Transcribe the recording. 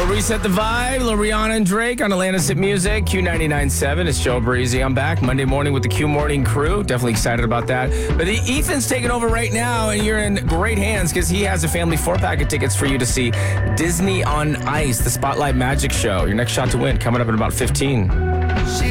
We'll reset the vibe. Lil Rihanna and Drake on Atlantis Hit Music. Q99.7. It's Joe Breezy. I'm back Monday morning with the Q Morning crew. Definitely excited about that. But Ethan's taking over right now, and you're in great hands because he has a family 4-pack of tickets for you to see Disney on Ice, the Spotlight Magic Show. Your next shot to win coming up in about 15.